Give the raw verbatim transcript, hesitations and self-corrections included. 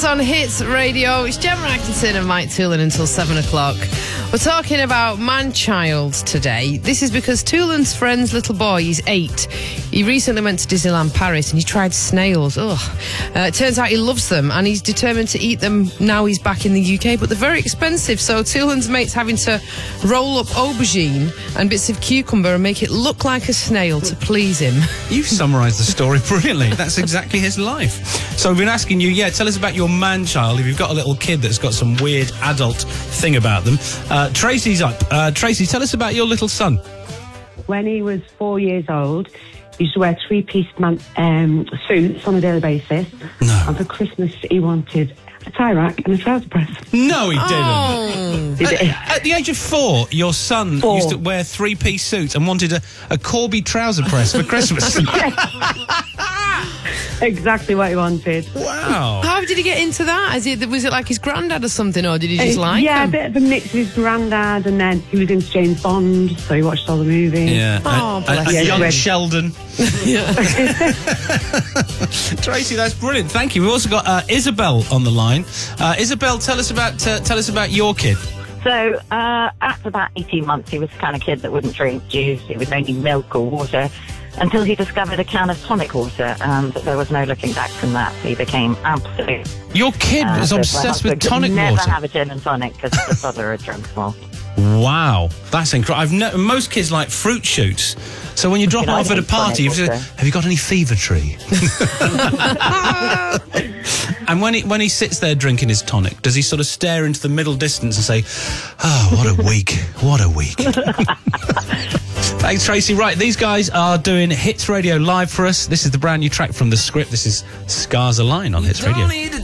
Tullens on Hits Radio. It's Gemma Atkinson and Mike Toolan until seven o'clock. We're talking about man-child today. This is because Toolan's friend's little boy, he's eight. He recently went to Disneyland Paris and he tried snails. Ugh. Uh, it turns out he loves them and he's determined to eat them now he's back in the U K, but they're very expensive, so Toolan's mate's having to roll up aubergine and bits of cucumber and make it look like a snail to please him. You've summarised the story brilliantly. That's exactly his life. So we've been asking you, yeah, tell us about your man-child. If you've got a little kid that's got some weird adult thing about them. Uh, Tracy's up. Uh, Tracy, tell us about your little son. When he was four years old, he used to wear three-piece man- um, suits on a daily basis. No. And for Christmas, he wanted a tie rack and a trouser press. No, he didn't. Oh. He did. At, at the age of four, your son Four. used to wear three-piece suits and wanted a, a Corby trouser press for Christmas. Exactly what he wanted. Wow. How did he get into that? Is it, was it like his granddad or something, or did he just Uh, like yeah, them? a bit of a mix with his granddad, and then he was into James Bond, so he watched all the movies. Yeah. Oh, and, bless and, and you. young Sheldon. Tracy, that's brilliant. Thank you. We've also got uh, Isabel on the line. Uh, Isabel, tell us about uh, tell us about your kid. So, uh, after about eighteen months, he was the kind of kid that wouldn't drink juice. It was only milk or water until he discovered a can of tonic water. Um, but there was no looking back from that. He became absolute. Your kid uh, is so my obsessed with husband could tonic never water. have a gin and tonic because the father had drunk more. Wow, that's incredible. I've ne- most kids like fruit shoots. So when you drop You know, it off I at a hate party, you tonic say, water. have you got any fever tree? And when he when he sits there drinking his tonic, does he sort of stare into the middle distance and say, oh, what a week, what a week. Thanks, Tracy. Right, these guys are doing Hits Radio live for us. This is the brand new track from The Script. This is Scars Align on Hits Radio.